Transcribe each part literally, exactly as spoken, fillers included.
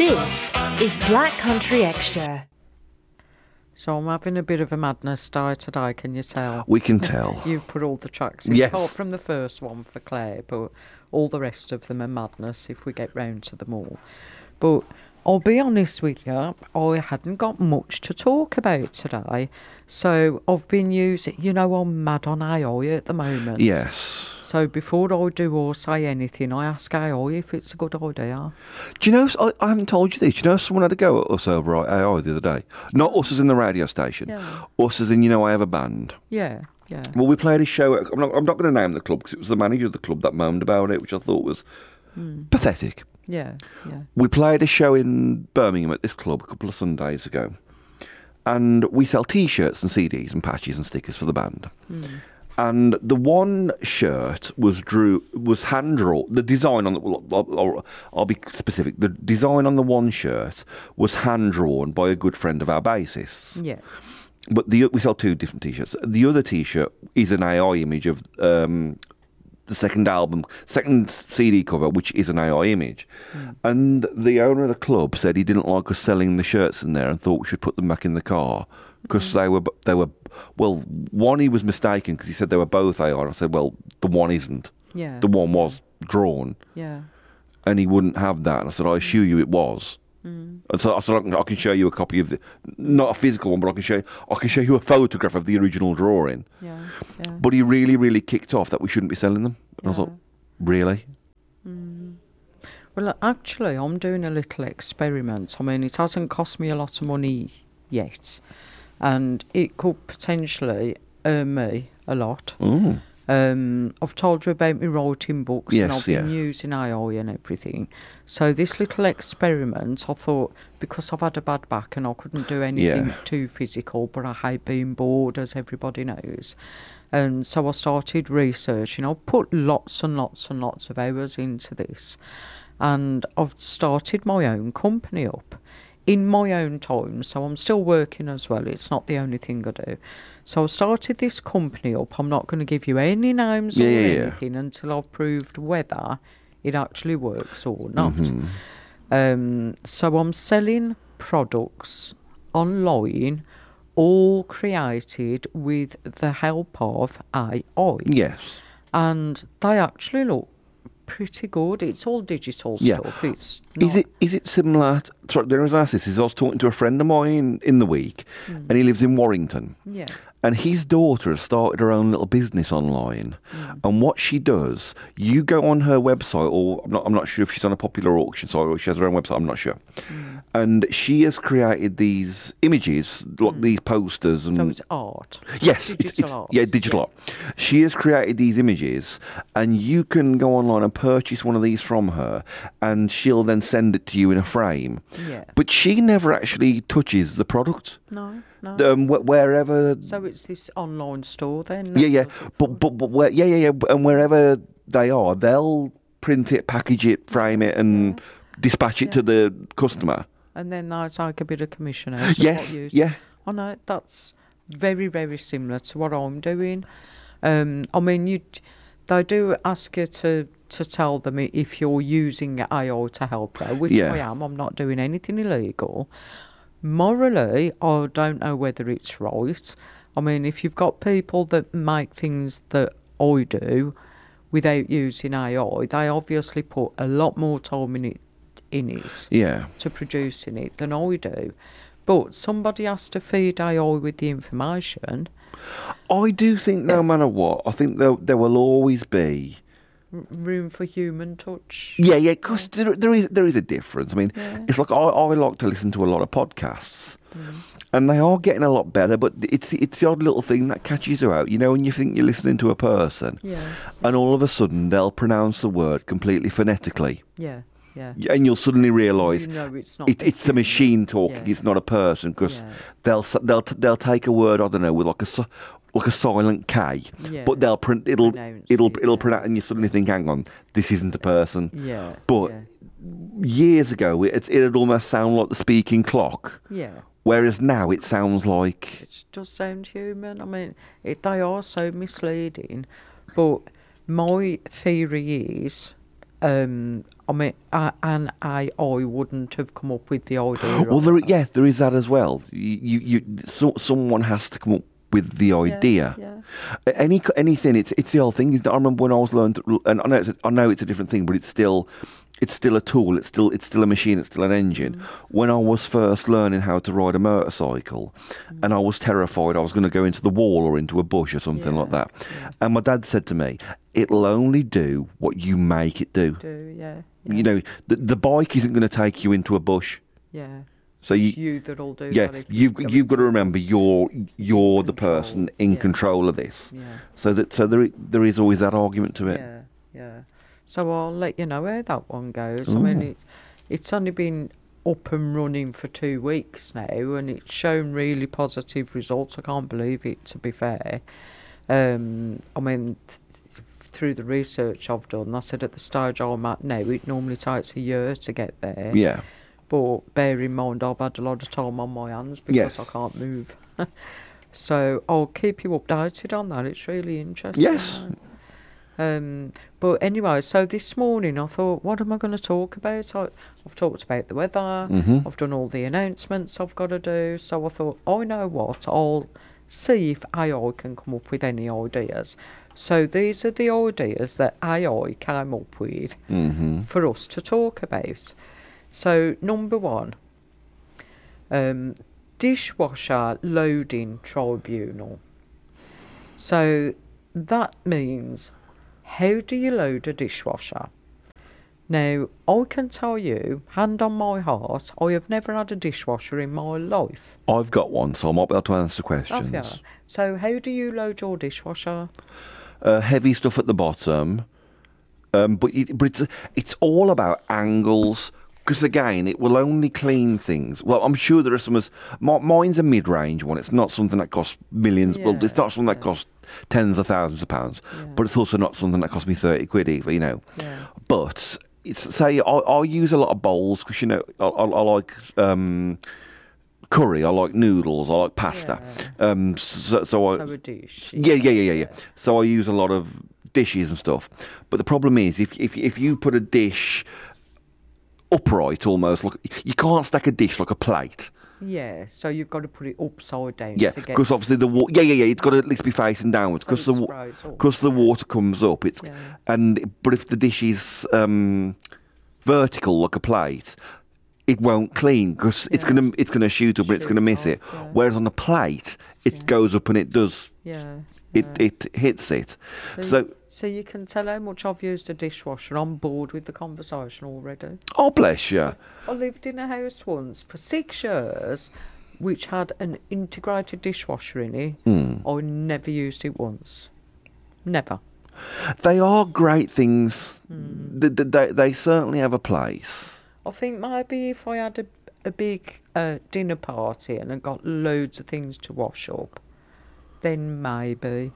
This is Black Country Extra. So I'm having a bit of a madness day today, can you tell? We can tell. You've put all the tracks in, Yes. apart from the first one for Claire, but all the rest of them are madness if we get round to them all. But I'll be honest with you, I hadn't got much to talk about today, so I've been using, you know, I'm mad on A I at the moment. Yes. So before I do or say anything, I ask A I if it's a good idea. Do you know, I, I haven't told you this, do you know someone had a go at us over A I the other day? Not us as in the radio station, Yeah. us as in, you know, I have a band. Yeah, yeah. Well, we played a show, at, I'm not, I'm not going to name the club because it was the manager of the club that moaned about it, which I thought was Mm. pathetic. Yeah, yeah. We played a show in Birmingham at this club a couple of Sundays ago, and we sell T-shirts and C Ds and patches and stickers for the band. Mm. And the one shirt was drew was hand drawn. The design on the well, I'll, I'll, I'll be specific. The design on the one shirt was hand drawn by a good friend of our bassists. Yeah. But the we sell two different T-shirts. The other T-shirt is an A I image of um, the second album, second C D cover, which is an A I image. Mm. And the owner of the club said he didn't like us selling the shirts in there and thought we should put them back in the car because mm. they were they were well. One, he was mistaken because he said they were both A I. And I said, well, the one isn't. Yeah. The one was drawn. Yeah. And he wouldn't have that. And I said, I assure you, it was. Mm. And so I said, I can, I can show you a copy of the, not a physical one, but I can show, I can show you a photograph of the original drawing. Yeah, yeah. But he really, really kicked off that we shouldn't be selling them. And yeah. I was like, really? Mm. Well, actually, I'm doing a little experiment. I mean, it hasn't cost me a lot of money yet, and it could potentially earn me a lot. Mm. Um, I've told you about me writing books, yes, and I've been yeah. using A I and everything. So this little experiment, I thought, because I've had a bad back and I couldn't do anything yeah. too physical, but I hate being bored, as everybody knows. And so I started researching. I put lots and lots and lots of hours into this. And I've started my own company up in my own time. So I'm still working as well. It's not the only thing I do. So I started this company up. I'm not going to give you any names yeah, or yeah, anything yeah. until I've proved whether it actually works or not. Mm-hmm. Um, so I'm selling products online, all created with the help of A I. Yes. And they actually look pretty good. It's all digital yeah. stuff. It's not... Is it is it similar? To, sorry, there was asked this. Is I was talking to a friend of mine in the week, mm. and he lives in Warrington. Yeah. And his daughter has started her own little business online. Mm. And what she does, you go on her website, or I'm not, I'm not sure if she's on a popular auction site or she has her own website, I'm not sure. Mm. And she has created these images, like mm. these posters. And so it's art. Yes, digital it's, it's art. yeah, digital yeah. art. She has created these images, and you can go online and purchase one of these from her, and she'll then send it to you in a frame. Yeah. But she never actually touches the product. No. No. Um, wh- wherever. So it's this online store then? Yeah, yeah, but but but where, yeah, yeah, yeah, and wherever they are, they'll print it, package it, frame it, and yeah. dispatch it yeah. to the customer. And then there's like a bit of commission out. Yes, yeah. I know that's very very similar to what I'm doing. Um, I mean, you, they do ask you to. to tell them if you're using A I to help you, which yeah. I am. I'm not doing anything illegal. Morally, I don't know whether it's right. I mean, if you've got people that make things that I do without using A I, they obviously put a lot more time in it, in it yeah. to producing it than I do. But somebody has to feed A I with the information. I do think no matter what, I think there, there will always be room for human touch. Yeah, yeah, because yeah. there, there is there is a difference. I mean, yeah. it's like I, I like to listen to a lot of podcasts, mm. and they are getting a lot better. But it's it's the odd little thing that catches you out. You know, when you think you're listening to a person, yeah. and all of a sudden they'll pronounce the word completely phonetically. Yeah, yeah. And you'll suddenly realise you know it's not. It, it's a machine talking. Yeah. It's not a person because yeah. they'll they'll they'll take a word I don't know with like a. like a silent K, yeah. but they'll print it'll pronounce it'll it, it'll yeah. pronounce, and you suddenly think, hang on, this isn't a person. Yeah. But yeah. years ago, it it'd almost sound like the speaking clock. Yeah. Whereas now it sounds like it does sound human. I mean, it, they are so misleading. But my theory is um, I mean, uh, an A I wouldn't have come up with the idea. Well, of there, that. yeah, there is that as well. You, you, you so, someone has to come up with the idea. Yeah, A- Any c- anything, it's it's the old thing. Is that I remember when I was learned, and I know it's a, I know it's a different thing, but it's still it's still a tool. It's still it's still a machine. It's still an engine. Mm. When I was first learning how to ride a motorcycle, Mm. and I was terrified I was going to go into the wall or into a bush or something like Yeah, that, and my dad said to me, "It'll only do what you make it do." do yeah, yeah, You know, the the bike isn't going to take you into a bush. yeah. So It's you, you that'll do yeah, that. if you've go you've got to into- remember you're you're the control, person in yeah. control of this. Yeah, So that so there i- there is always that argument to it. yeah, yeah. So I'll let you know how that one goes. I mean, Ooh. it, it's only been up and running for two weeks now, and it's shown really positive results. I can't believe it, to be fair. Um, I mean, th- through the research I've done, I said at the stage I'm at now, it normally takes a year to get there. Yeah. But bear in mind, I've had a lot of time on my hands because Yes. I can't move. So I'll keep you updated on that. It's really interesting. Yes. Um, but anyway, so this morning I thought, what am I going to talk about? I, I've talked about the weather. Mhm. I've done all the announcements I've got to do. So I thought, I know what, I'll see if A I can come up with any ideas. So these are the ideas that A I came up with Mhm. for us to talk about. So number one, um, dishwasher loading tribunal. So that means, how do you load a dishwasher? Now, I can tell you, hand on my heart, I have never had a dishwasher in my life. I've got one, so I might be able to answer Have questions. you? So how do you load your dishwasher? Uh, heavy stuff at the bottom, um, but it, but it's it's all about angles. Because again, it will only clean things. Well, I'm sure there are some. As, mi- mine's a mid-range one. It's not something that costs millions. well, it's Yeah, not something that yeah. costs tens of thousands of pounds. Yeah. But it's also not something that cost me thirty quid either. You know. Yeah. But it's say I I use a lot of bowls because you know I, I, I like um, curry. I like noodles. I like pasta. Um, so, so I So a dish. yeah, yeah, yeah, yeah, yeah. So I use a lot of dishes and stuff. But the problem is, if if if you put a dish upright, almost like you can't stack a dish like a plate. Yeah, so you've got to put it upside down Yeah, to get... because obviously the water. Yeah, yeah, yeah. It's got to at least be facing downwards So because it the sprays up. because the water comes up. It's Yeah. and but if the dish is um, vertical like a plate, it won't clean because it's Yeah. gonna it's gonna shoot up and it's Shoot gonna miss off, it. yeah. Whereas on a plate, it Yeah. goes up and it does. Yeah. It yeah. it hits it. So, So so you can tell how much I've used a dishwasher. I'm bored with the conversation already. oh bless you. I lived in a house once for six years which had an integrated dishwasher in it. Hmm. I never used it once. Never. They are great things. Hmm. They, they, they certainly have a place. I think maybe if I had a, a big uh, dinner party and I got loads of things to wash up, then maybe.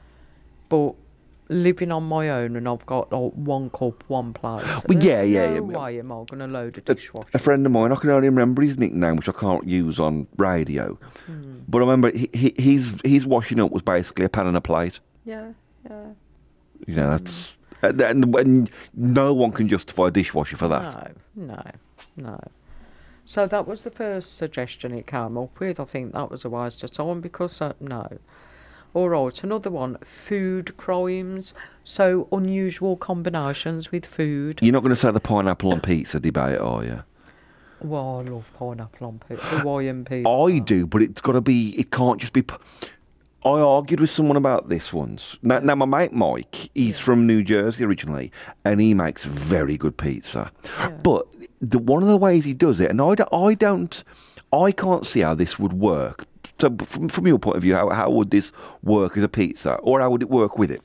But living on my own and I've got like one cup, one plate. Well, yeah, there's yeah, no yeah. way am I going to load a A, dishwasher. a friend of mine, I can only remember his nickname, which I can't use on radio. Hmm. But I remember he, he, his his washing up was basically a pan and a plate. Yeah, yeah. You know, that's and, and, and no one can justify a dishwasher for that. No, no, no. So that was the first suggestion it came up with. I think that was a waste of time because, uh, no. All right, another one, food crimes. So unusual combinations with food. You're not going to say the pineapple on pizza debate, are you? Well, I love pineapple on pizza. Hawaiian pizza. I do, but it's got to be. It can't just be. p- I argued with someone about this once. Now, now my mate Mike, he's from New Jersey originally, and he makes very good pizza. Yeah. But the, one of the ways he does it, and I, don't- I don't, I can't see how this would work. So, from, from your point of view, how, how would this work as a pizza, or how would it work with it?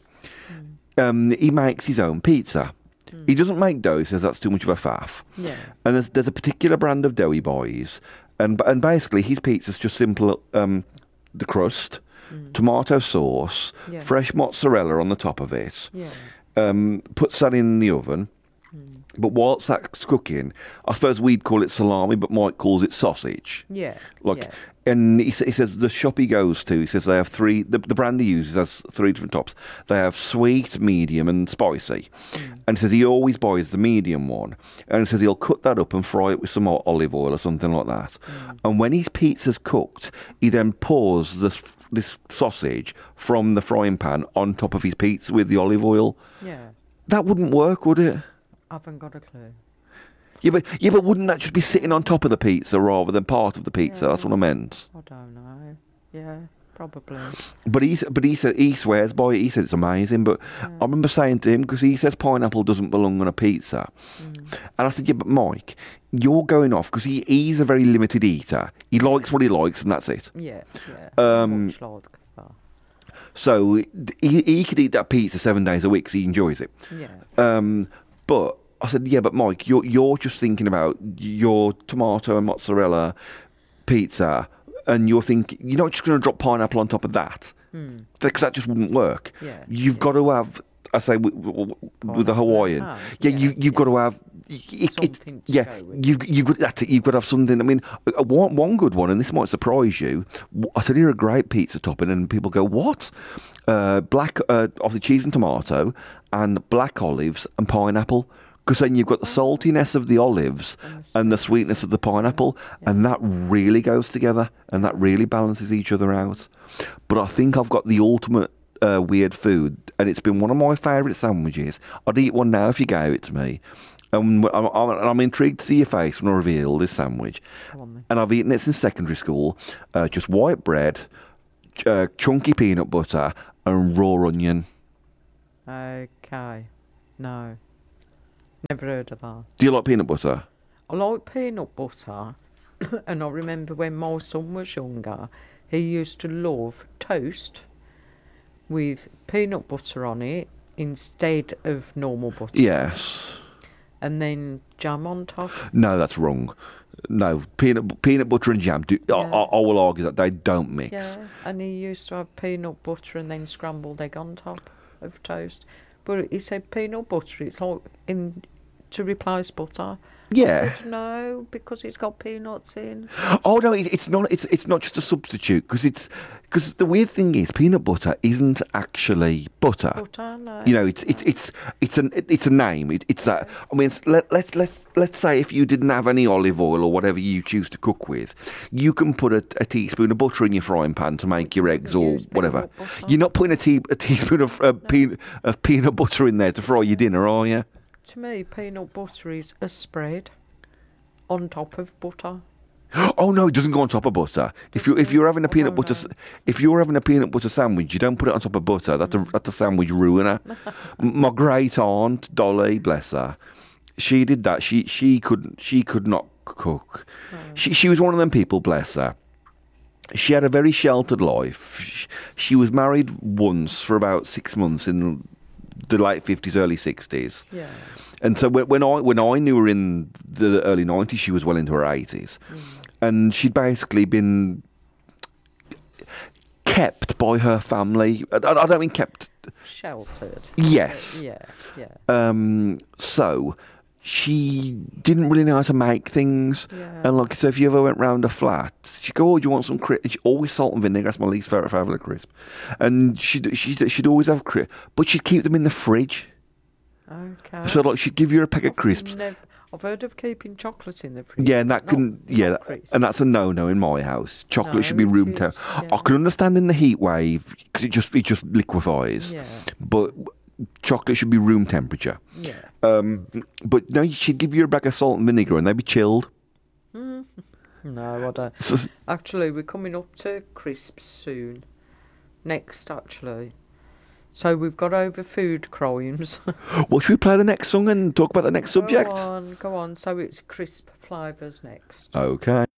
Um, he makes his own pizza. He doesn't make dough. He says that's too much of a faff. Yeah. And there's there's a particular brand of dough he buys, and and basically his pizza's just simple. Um, the crust, tomato sauce, Yeah. fresh mozzarella on the top of it. Yeah. Um, puts that in the oven, But whilst that's cooking, I suppose we'd call it salami, but Mike calls it sausage. Yeah. Like, yeah. and he, sa- he says the shop he goes to, he says they have three, the, the brand he uses has three different tops. They have sweet, medium, and spicy. Mm. And he says he always buys the medium one. And he says he'll cut that up and fry it with some o- olive oil or something like that. Mm. And when his pizza's cooked, he then pours this, this sausage from the frying pan on top of his pizza with the olive oil. Yeah. That wouldn't work, would it? I haven't got a clue. Yeah, but yeah, but wouldn't that just be sitting on top of the pizza rather than part of the pizza? That's what I meant. I don't know. Yeah, probably. But he, s- but he said he swears by it. He said it's amazing. But I remember saying to him because he says pineapple doesn't belong on a pizza, Mm. and I said, yeah, but Mike, you're going off because he, he's a very limited eater. He likes what he likes, and that's it. Yeah, yeah. Um, Much like that. So he, he could eat that pizza seven days a week because he enjoys it. Yeah. Um, but I said, yeah, but Mike, you're you're just thinking about your tomato and mozzarella pizza, and you're thinking you're not just going to drop pineapple on top of that Mm. because that just wouldn't work. Yeah, You've yeah. got to have, I say, with, with the Pineapple Hawaiian. and ham, Yeah, yeah, you you've yeah. got to have. It, it, Something to yeah, go with. you've you've got that's it. You've got to have something. I mean, uh, one one good one, and this might surprise you. w- I said, "You're a great pizza topping," and people go, "What?" Uh, black, uh, obviously cheese and tomato, and black olives and pineapple. Because then you've got the saltiness of the olives And the and the sweetness sweetness of the pineapple, Yeah. and that really goes together, and that really balances each other out. But I think I've got the ultimate uh, weird food, and it's been one of my favourite sandwiches. I'd eat one now if you gave it to me. And I'm, I'm, I'm intrigued to see your face when I reveal this sandwich. Come on then. And I've eaten it since secondary school. Uh, just white bread, ch- uh, chunky peanut butter, and raw onion. Okay. No. Never heard of that. Do you like peanut butter? I like peanut butter, and I remember when my son was younger, he used to love toast with peanut butter on it instead of normal butter, Yes. and then jam on top. No, that's wrong. No, peanut peanut butter and jam. Do, I, Yeah. I, I will argue that they don't mix. Yeah, and he used to have peanut butter and then scrambled egg on top of toast. But he said peanut butter, it's like in to replace butter. Yeah. I said no, because it's got peanuts in. Oh no, it, it's not. It's it's not just a substitute because it's because the weird thing is peanut butter isn't actually butter. Butter, no. You know, it's it's it's it's an it's a name. It, it's that. I mean, it's, let, let's let's let's say if you didn't have any olive oil or whatever you choose to cook with, you can put a, a teaspoon of butter in your frying pan to make your eggs or Use whatever. peanut butter. You're not putting a, tea, a teaspoon of uh, peanut of peanut butter in there to fry your dinner, are you? To me, peanut butter is a spread on top of butter. Oh no, it doesn't go on top of butter. If you if you're having a Oh, peanut no, butter no. s- if you're having a peanut butter sandwich, you don't put it on top of butter. That's a that's a sandwich ruiner. M- My great aunt Dolly, bless her, she did that. She she couldn't she could not cook. She she was one of them people, bless her. She had a very sheltered life. She, she was married once for about six months in the late fifties, early sixties. Yeah. And so when when I when I knew her in the early nineties, she was well into her eighties, and she'd basically been kept by her family. I, I don't mean kept. Sheltered. Yes. Yeah, yeah. Um. So she didn't really know how to make things. Yeah. And like, so if you ever went round a flat, she'd go, "Oh, do you want some crisp?" And she always salt and vinegar. That's my least favourite favourite crisp. And she'd she'd she'd always have crisp, but she'd keep them in the fridge. Okay. So like, she'd give you a pack of I've crisps. nev- I've heard of keeping chocolates in the fridge. Yeah, and that not- can not yeah, that- crisps. and that's a no-no in my house. Chocolate No, should be it room is, temp. I yeah. can understand in the heat wave because it just it just liquefies, Yeah, but chocolate should be room temperature. yeah. Um, but no, she'd give you a bag of salt and vinegar, and they'd be chilled. No, I don't. So, Actually, we're coming up to crisps soon. Next, actually. So we've got over food crimes. well, should we play the next song and talk about the next subject? Go on, go on. So it's crisp flavours next. Okay.